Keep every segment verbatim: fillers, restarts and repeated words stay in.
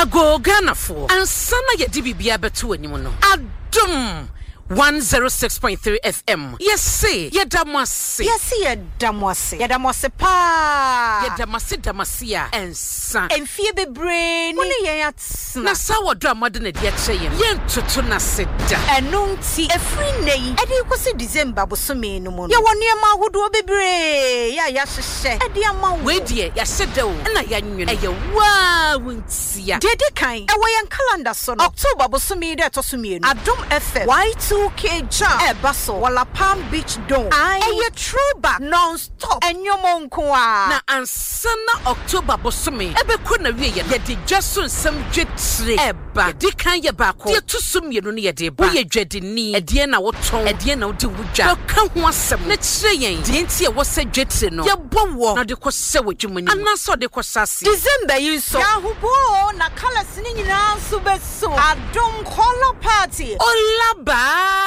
Ago Ganafo and Sana Yadibia Betu anyone. Adum one oh six point three F M. Yes, say, Yadamasi. Yes, see, Yadamasi. Yadamasi pa. Yadamasi Damasia and son. And Phoebe brain. Only yats. Nasawa drama than a dear chain. Yen tutuna sit. And no tea a free name. And it was a December was so mean no more. Ya one near ma who do be brave. Ya yas share. And dear ma wait dear, ya said do. And I yan you. A wow won't see ya. Did it kind. A way and calendar son. October was so me that was me. Adum F M. Why two K jam e baso wala Palm Beach Dome and ye throwback non-stop and your monkoa na ansana October bosome ebe ko na wie ye de dwaso nsam dwetre eba de kan ye ba ko de tusum ye no ye de ba ye dwadeni ede na woton ede na wode wudwa ka ho asem na kire yen de nti e wo se dwetre no ye bowo na de ko se wadwumani anaso de ko sase December yi so ya hubo na colors ni nyina so beso Adum color party olaba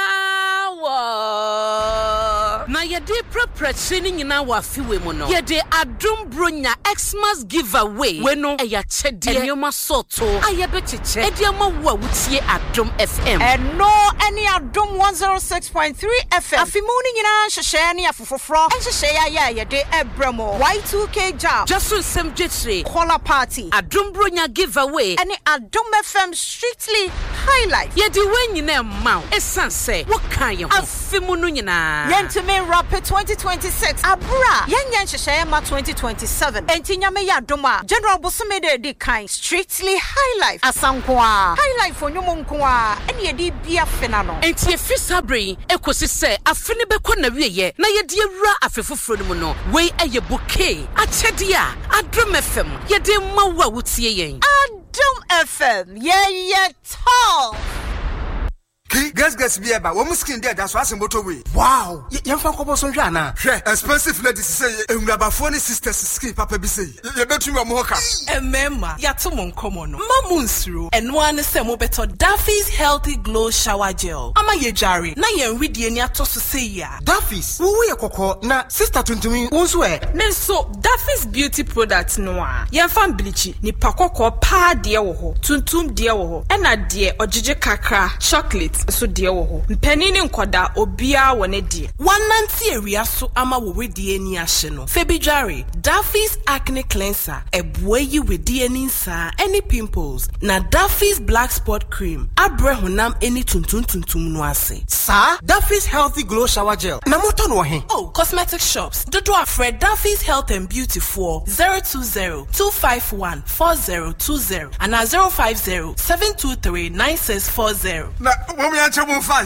na yede prepare ni nyina wa fiwe mu no yede Adum bronya Xmas giveaway we no eya chede enoma soto ayebecheche ediama wo wutie Adum F M and no any Adum one oh six point three F M afimuni nyina hwehwe ne afofofro enhwehwe ya ya yede ebramo Y two K jam just nsem dwetre color party Adum bronya giveaway any Adum F M strictly highlight yede we nyina ma esanse wo kan ye ho afimunu nyina yentime rapid twenty twenty-six abra yenyen hwehwe ma twenty twenty-seven entinyame ya doma general bosome de de kind strictly highlight asankoa highlight for nyomo nkoa ene ye di bia fena no enti efisabre ekosi se afene beko na wieye na ye di awura afefoforo no mu no we eye bouquet achede a Adum F M ye de mawa wutie yen Adum F M ye ye tall Ki guess guess be eba wo muskin there that's why motor way. Wow, yemfa kobo so hwa na. Hwe expensive ladies say enwurabafo ni sisters skin papa bi say. Ye betumi mo hoka. Emema ya to mo nkomo no. Mamu nsuro eno ane se mo beto Duffy's Healthy Glow Shower Gel. Ama ye jare na ye nwidie ni atoso say ya. Duffy's wo ye kokko na sister tuntumi wo so e. Me so Duffy's beauty products no a. Yemfa bleach ni pakokko pa de wo ho. Tuntum de wo ho. Ena de ojeje kakra chocolate so de wo ho mpanini nkoda obia wone de wananti area so ama wo wedie ni ahye no febijare Duffy's acne cleanser ebue yi wedie ni nsa any pimples na Duffy's black spot cream abre honam any tuntun tuntum no ase sa Duffy's Healthy Glow Shower Gel na moto no he oh cosmetic shops dodo afred Duffy's Health and Beauty for zero two zero two five one four zero two zero and zero five zero seven two three nine six four zero na we answer mo fine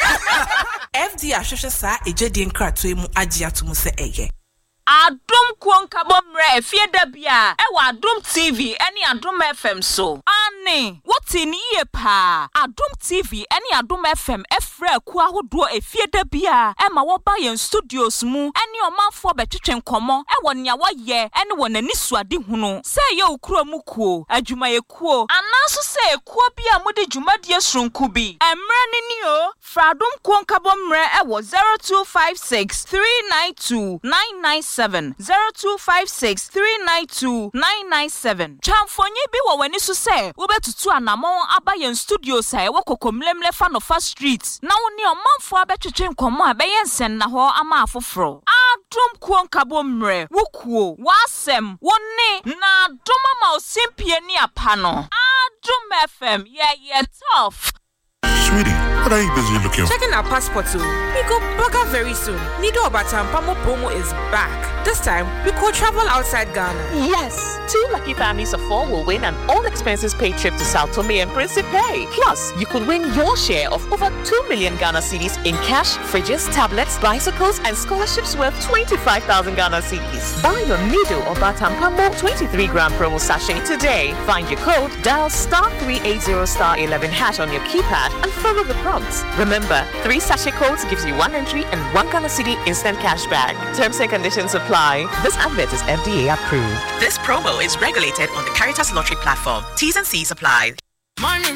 F D ahwehwe sa ejedi nkrato emu agi atomo se eye Adum kwonka bomre efie da bia e wa Adum T V eni Adum F M so ani woti ni ye pa Adum T V eni Adum F M efra ku ahodo efie da bia e ma wo ba yen studios mu eni omanfo betwetwe nkomo e wo nya wo ye eni wo nani suade hunu se ye okuro mu kuo adwuma ye kuo anaso se kuo bia mu de dwumadie sronku bi emre ni ni o fra Adum kwonka bomre e wo zero two five six three nine two nine nine seven zero two five six three nine two nine nine seven Chamfonye bi wo wani so se wo betutu anamon abayen studio sai wo kokomlemle fa no fa street na wo ne omanfo abetwetwe nkomo abayen sen na ho ama afoforo Adum kwonka bomre wo kuo wasem wo ne na Adum ma osimpie ni apa no Adum F M yeah yeah tough. Sweetie, what are you busy looking for? Checking our passport too. We go bugger very soon. Nido Obatampamo promo is back. This time, we could travel outside Ghana. Yes, two lucky families of four will win an all-expenses paid trip to Sao Tome and Principe. Plus, you could win your share of over two million Ghana cedis in cash, fridges, tablets, bicycles, and scholarships worth twenty-five thousand Ghana cedis. Buy your Nido Obatampamo twenty-three gram promo sachet today. Find your code, dial star three eighty star eleven hash on your keypad, and follow the prompts. Remember, three sachet codes gives you one entry and one Ghana cedi instant cash back. Terms and conditions apply. This advert is F D A approved. This promo is regulated on the Caritas Lottery platform. T's and C's apply. Morning